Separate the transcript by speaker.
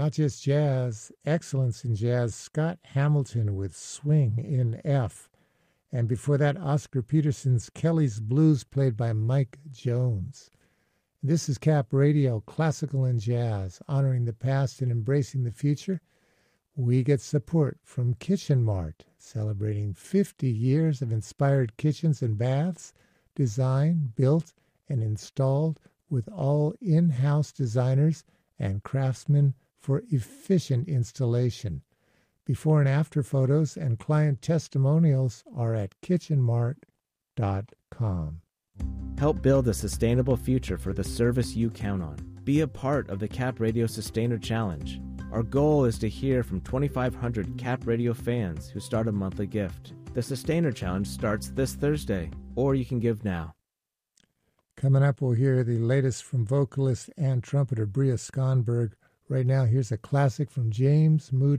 Speaker 1: not just jazz, excellence in jazz, Scott Hamilton with Swing in F. And before that, Oscar Peterson's Kelly's Blues, played by Mike Jones. This is Cap Radio, classical and jazz, honoring the past and embracing the future. We get support from Kitchen Mart, celebrating 50 years of inspired kitchens and baths, designed, built, and installed with all in-house designers and craftsmen for efficient installation. Before and after photos and client testimonials are at kitchenmart.com.
Speaker 2: Help build a sustainable future for the service you count on. Be a part of the Cap Radio Sustainer Challenge. Our goal is to hear from 2,500 Cap Radio fans who start a monthly gift. The Sustainer Challenge starts this Thursday, or you can give now.
Speaker 1: Coming up, we'll hear the latest from vocalist and trumpeter Bria Skonberg. Right now, here's a classic from James Moody.